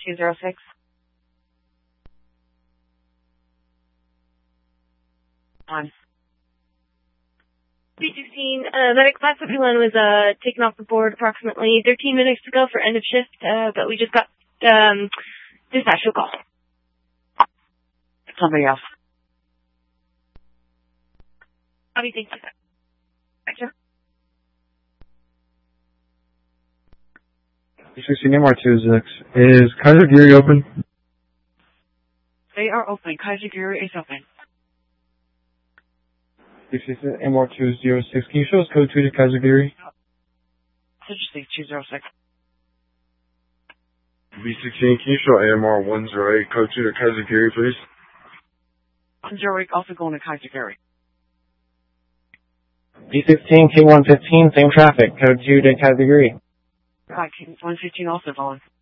206. On. B16, medic 551 was taken off the board approximately 13 minutes ago for end of shift, but we just got dispatch to a call. Somebody else. Bobby, thank you. Gotcha. B16 MR26. Is Kaiser Geary open? They are open. Kaiser Geary is open. B16 MR206. Can you show us code 2 to Kaiser Geary? Interesting, 206. B16, can you show AMR 108 code 2 to Kaiser Geary, please? 108 also going to Kaiser Geary. B16 K115, same traffic, code 2 to Kaiser Geary. Right, 115 also going.